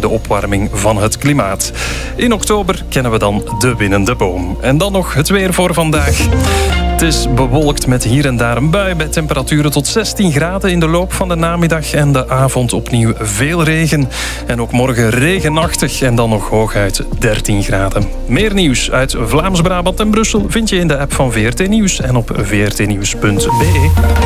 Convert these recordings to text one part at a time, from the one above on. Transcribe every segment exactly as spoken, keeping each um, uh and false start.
tegen de opwarming van het klimaat. In oktober kennen we dan de winnende boom. En dan nog het weer voor vandaag. Het is bewolkt met hier en daar een bui bij temperaturen tot zestien graden in de loop van de namiddag en de avond opnieuw veel regen. En ook morgen regenachtig en dan nog hooguit dertien graden. Meer nieuws uit Vlaams-Brabant en Brussel vind je in de app van V R T Nieuws en op v r t nieuws punt b e.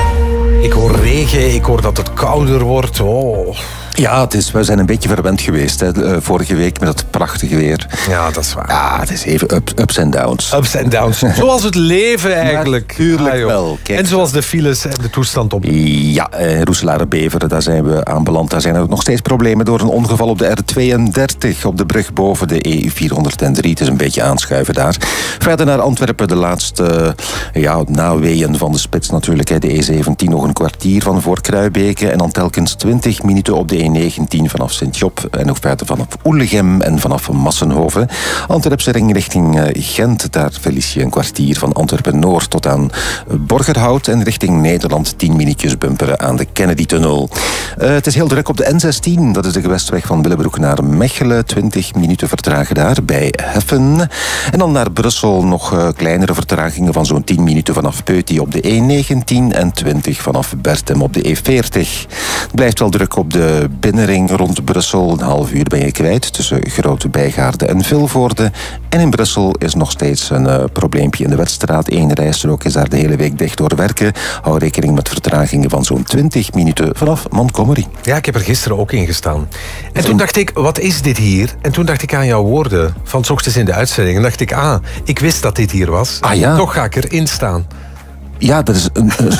Ik hoor regen, ik hoor dat het kouder wordt. Oh. Ja, het is, we zijn een beetje verwend geweest hè, vorige week met het prachtige weer. Ja, dat is waar. Ja, het is even up, ups en downs. Ups en downs. Zoals het leven eigenlijk. Natuurlijk ah, wel. Kijk. En zoals de files en de toestand op. Ja, eh, Roeselare-Beveren, daar zijn we aanbeland. Daar zijn er nog steeds problemen door een ongeval op de R tweeëndertig. Op de brug boven de E U vierhonderddrie. Het is een beetje aanschuiven daar. Verder naar Antwerpen, de laatste uh, ja, naweeën van de spits natuurlijk. Hè. De E zeventien nog een kwartier van voor Kruibeke. En dan telkens twintig minuten op de E negentien vanaf Sint-Job. En nog verder vanaf Oelegem en vanaf Massenhoven. Antwerpse ring richting uh, Gent. Daar verlies je een kwartier van Antwerpen-Noord tot aan Borgerhout. En richting Nederland tien minuutjes bumperen aan de Kennedy-tunnel. Uh, het is heel druk op de N zestien. Dat is de gewestweg van Willebroek naar Mechelen. twintig minuten vertragen daar bij Heffen. En dan naar Brussel nog uh, kleinere vertragingen van zo'n tien minuten vanaf Peuty op de E negentien en twintig vanaf Bertem op de E veertig. Het blijft wel druk op de binnenring rond Brussel. Een half uur ben je kwijt tussen Grote Bijgaarde en Vilvoorde. En in Brussel is nog steeds een uh, probleempje in de Weststraat. Eén rijstrook is daar de hele week dicht door werken. Hou rekening met vertragingen van zo'n twintig minuten vanaf Montgomery. Ja, ik heb er gisteren ook in gestaan. En toen dacht ik, wat is dit hier? En toen dacht ik aan jouw woorden van 's ochtends in de uitzending. En dacht ik, ah, ik wist dat dit hier was. Ah, ja. Toch ga ik erin staan. Ja, dat is een... Het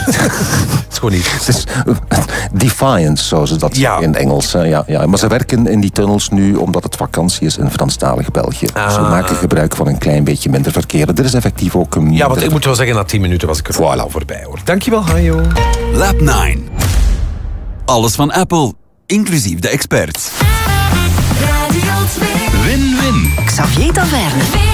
is gewoon niet. Het is defiance, zoals ze dat Ja. zeggen in het Engels. Ja, ja. Maar ze werken in die tunnels nu omdat het vakantie is in Franstalig België. Ah. Ze maken gebruik van een klein beetje minder verkeer. Er is effectief ook een minder... Ja, want ik moet wel zeggen, na tien minuten was ik er Voilà. al voorbij, hoor. Dankjewel, Hajo. Lab negen. Alles van Apple, inclusief de experts. Radio twee. Win-win. Xavier Taverne.